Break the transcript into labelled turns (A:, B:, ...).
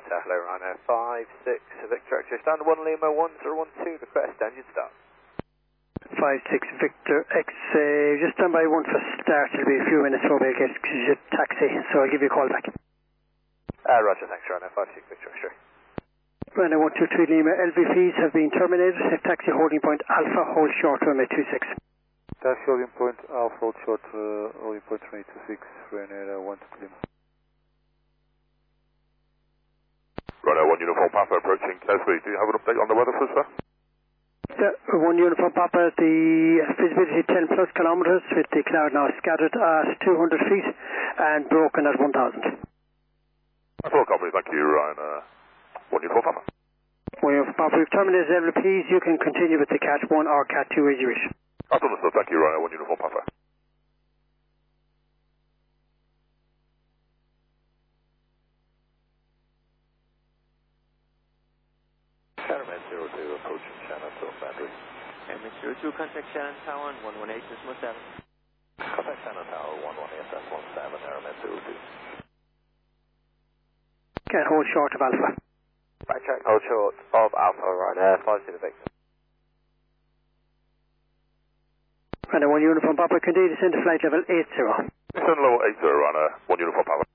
A: Delta, hello Ryanair 56 Victor X-ray stand 1 Lima 1012 request engine start.
B: 56 Victor X-ray, just stand by 1 for start, it'll be a few minutes before we get to taxi, so I'll give you a call back.
A: Roger, thanks Ryanair 56 Victor X-ray.
B: Ryanair 123 Lima, LVPs have been terminated, taxi holding point Alpha, hold short runway 26.
C: Taxi holding point Alpha, hold short, holding point runway 26, Ryanair 123 Lima.
D: Ryanair 1 Uniform Papa approaching Keswick. Do you have an update on the weather for us, sir?
B: 1 Uniform Papa, the visibility 10 plus kilometers with the cloud now scattered at 200 feet and broken at 1000.
D: That's all company, thank you, Ryanair 1 Uniform Papa.
B: 1 Uniform Papa, we've terminated LVPs, you can continue with the Cat 1 or Cat 2 as you wish.
D: That's understood, thank you, Ryanair 1 Uniform Papa.
A: Airman 02 approaching Shannon to Boundary.
E: Airman 02, contact Shannon Tower 118 decimal 7.
A: Contact Shannon Tower 118 decimal 7, Airman 02.
B: Can hold short of Alpha.
A: Right check, hold short of Alpha Ryanair 50 Victor.
B: Ryanair 1 Uniform Papa, continue to descend to flight level 80.
D: Descend level 80, Ryanair 1 Uniform Papa.